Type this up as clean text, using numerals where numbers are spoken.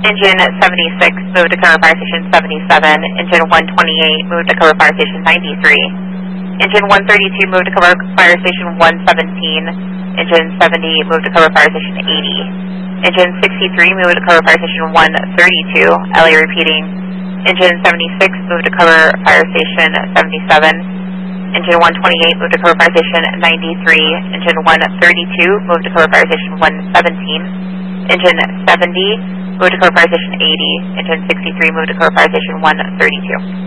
Engine 76 moved to cover fire station 77. Engine 128 moved to cover fire station 93. Engine 132 moved to cover fire station 117. Engine 70 moved to cover fire station 80. Engine 63 moved to cover fire station 132. LA repeating. Engine 76 moved to cover fire station 77. Engine 128 moved to cover fire station 93. Engine 132 moved to cover fire station 117. Engine 70 moved to cover fire station 80. Engine 63 moved to cover fire station 132.